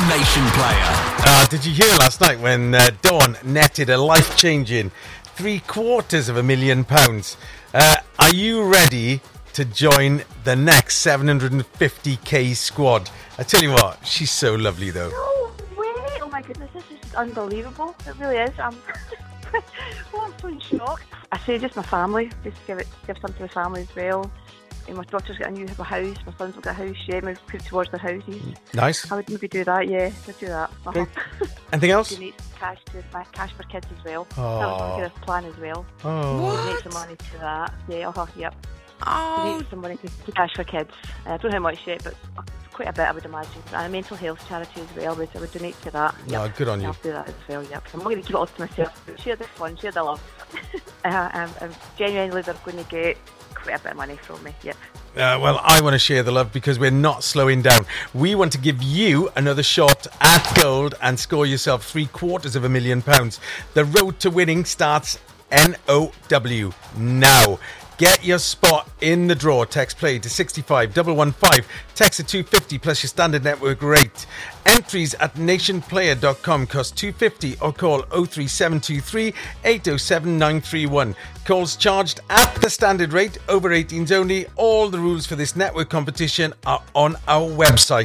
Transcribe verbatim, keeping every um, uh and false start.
Nation Player. Uh, did you hear last night when uh, Dawn netted a life-changing three quarters of a million pounds? Uh, are you ready to join the next seven hundred fifty k squad? I tell you what, she's so lovely though. No way! Oh my goodness, this is unbelievable. It really is. I'm, oh, I'm so in shock. I say just my family, just give it, give some to the family as well. And my daughter's got a new house, my son's got a house, yeah, maybe put it towards their houses. Nice. I would maybe do that, yeah, I'd do that. Uh-huh. Okay. Anything else? Donate cash to my cash for kids as well. Oh. That was a plan as well. Oh. Donate some money to that. Yeah, uh-huh, yep. Oh. Donate some money to, to cash for kids. Uh, I don't know how much yet, but quite a bit I would imagine. And a mental health charity as well, which I would donate to that. Yep. No, good on you. I'll do that as well, yep. I'm not going to keep it all to myself. Share this one, share the love. uh, I'm, I'm genuinely, they're going to get quite a bit of money from me, yep. Uh, well, I want to share the love because we're not slowing down. We want to give you another shot at gold and score yourself three quarters of a million pounds. The road to winning starts N O W now. Get your spot in the draw. Text play to six five one one five. Text at two fifty plus your standard network rate. Entries at nation player dot com cost two fifty or call oh three seven two three eight oh seven nine three one. Calls charged at the standard rate, over eighteens only. All the rules for this network competition are on our website.